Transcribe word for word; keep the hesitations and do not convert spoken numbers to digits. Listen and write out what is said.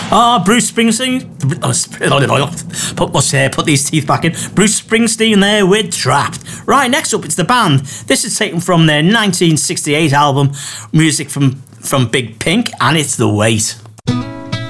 Ah, oh, Bruce Springsteen. Put, let's, uh, put these teeth back in. Bruce Springsteen there with Trapped. Right, next up, it's the band. This is taken from their nineteen sixty-eight album, music from, from Big Pink, and it's The Weight.